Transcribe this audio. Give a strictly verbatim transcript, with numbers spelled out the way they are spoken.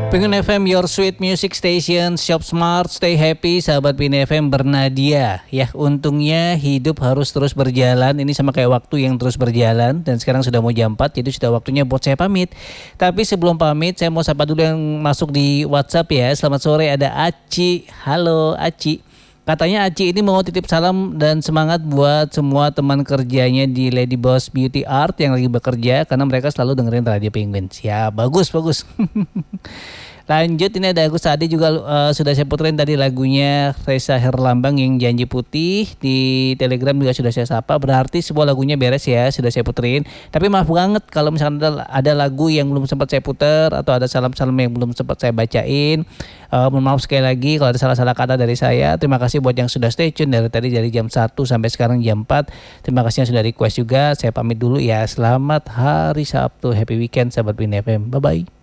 Pengen F M, your sweet music station, shop smart, stay happy, sahabat Pin F M bernadia. Ya, untungnya hidup harus terus berjalan. Ini sama kayak waktu yang terus berjalan. Dan sekarang sudah mau jam empat, jadi sudah waktunya buat saya pamit. Tapi sebelum pamit, saya mau sapa dulu yang masuk di WhatsApp ya. Selamat sore, ada Aci. Halo Aci. Katanya Aci ini mau titip salam dan semangat buat semua teman kerjanya di Lady Boss Beauty Art yang lagi bekerja, karena mereka selalu dengerin Radio Penguin. Siap, bagus, bagus. Lanjut, ini ada Agus Adi juga uh, sudah saya puterin tadi lagunya Reza Herlambang yang Janji Putih. Di Telegram juga sudah saya sapa, berarti semua lagunya beres ya, sudah saya puterin. Tapi maaf banget kalau misalkan ada, ada lagu yang belum sempat saya puter atau ada salam-salam yang belum sempat saya bacain. Uh, mohon maaf sekali lagi kalau ada salah-salah kata dari saya. Terima kasih buat yang sudah stay tune dari tadi, dari jam satu sampai sekarang jam empat. Terima kasih yang sudah request juga. Saya pamit dulu ya. Selamat hari Sabtu, happy weekend sahabat Pin F M. Bye bye.